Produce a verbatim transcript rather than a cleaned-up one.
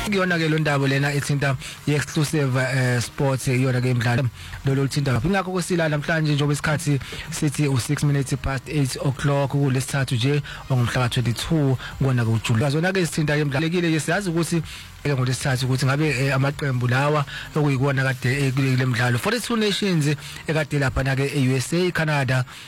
kuyona ke lo ndaba lena ethinta ye-exclusive uh, sports iyona ke imidlalo lolu thinta lapho ingakho kusila namhlanje njengoba isikhathi sithi u six minutes past eight o'clock kulesithathu nje ongumhla ka twenty-two ngona ke uJuly zona ke isithinta ke imidlalekile ke siyazi ukuthi ke ngolesithathu ukuthi ngabe amaqembu lawa okuyikona kade kule midlalo forty-two nations ekade lapha na ke e-U S A, Canada